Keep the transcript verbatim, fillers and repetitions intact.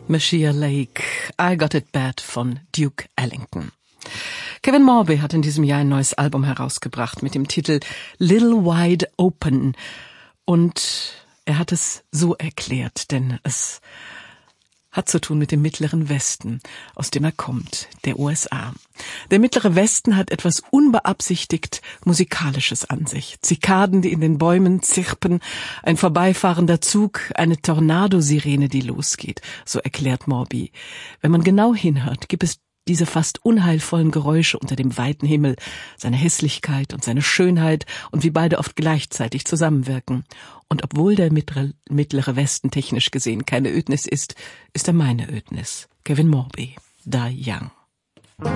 Machia Lake, I Got It Bad von Duke Ellington. Kevin Morby hat in diesem Jahr ein neues Album herausgebracht mit dem Titel Little Wide Open. Und er hat es so erklärt, denn es hat zu tun mit dem Mittleren Westen, aus dem er kommt, der U S A. Der Mittlere Westen hat etwas unbeabsichtigt Musikalisches an sich. Zikaden, die in den Bäumen zirpen, ein vorbeifahrender Zug, eine Tornadosirene, die losgeht, so erklärt Morby. Wenn man genau hinhört, gibt es diese fast unheilvollen Geräusche unter dem weiten Himmel, seine Hässlichkeit und seine Schönheit und wie beide oft gleichzeitig zusammenwirken. Und obwohl der mittlere, mittlere Westen technisch gesehen keine Ödnis ist, ist er meine Ödnis. Kevin Morby, Die Young.